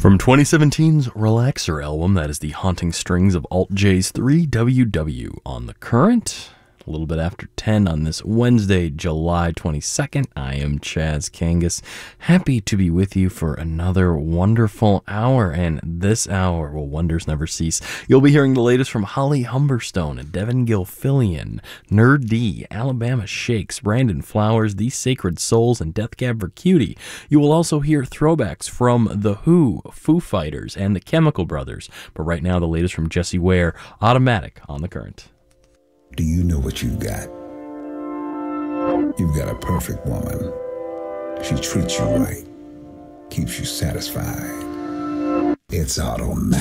From 2017's Relaxer album, that is the Haunting Strings of Alt J's 3WW on The Current. A little bit after 10 on this Wednesday, July 22nd. I am Chaz Kangas. Happy to be with you for another wonderful hour. And this hour, well, wonders never cease. You'll be hearing the latest from Holly Humberstone, Devin Gilfillian, Nerd D, Alabama Shakes, Brandon Flowers, The Sacred Souls, and Death Cab for Cutie. You will also hear throwbacks from The Who, Foo Fighters, and the Chemical Brothers. But right now, the latest from Jessie Ware, Automatic on The Current. Do you know what you've got? You've got a perfect woman. She treats you right, keeps you satisfied. It's automatic.